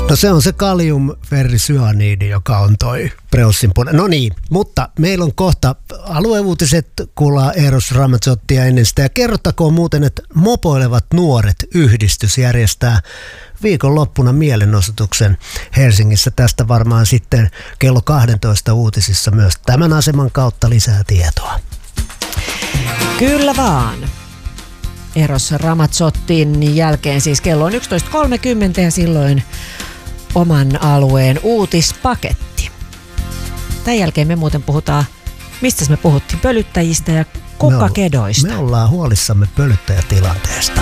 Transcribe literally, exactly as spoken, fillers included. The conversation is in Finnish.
No se on se kaliumferrisyaniidi, joka on toi Preussin puolella. No niin, mutta meillä on kohta alueuutiset, kuullaan Eros Ramazzottia ennen sitä. Ja kerrottakoon muuten, että Mopoilevat nuoret yhdistys järjestää viikonloppuna mielenosoituksen Helsingissä. Tästä varmaan sitten kello kaksitoista uutisissa myös tämän aseman kautta lisää tietoa. Kyllä vaan. Eros Ramazzottin jälkeen siis kello on yksitoista kolmekymmentä ja silloin oman alueen uutispaketti. Tämän jälkeen me muuten puhutaan, mistä me puhuttiin, pölyttäjistä ja kukkakedoista. Me, me ollaan huolissamme pölyttäjätilanteesta.